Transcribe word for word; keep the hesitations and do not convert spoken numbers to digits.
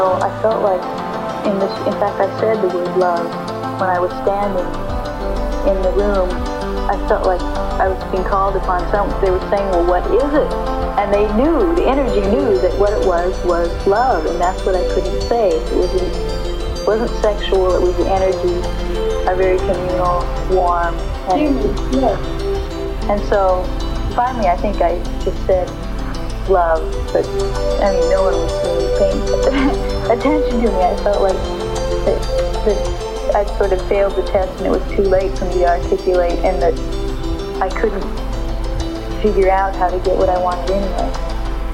So I felt like, in this, in fact, I said the word love when I was standing in the room. I felt like I was being called upon. Some, they were saying, well, what is it? And they knew, the energy knew that what it was was love, and that's what I couldn't say. It wasn't, it wasn't sexual, it was the energy, a very communal, warm energy. Yes. And so finally I think I just said love, but I mean no one was really paying attention to me. I felt like that, that I'd sort of failed the test and it was too late for me to articulate, and that I couldn't figure out how to get what I wanted anyway.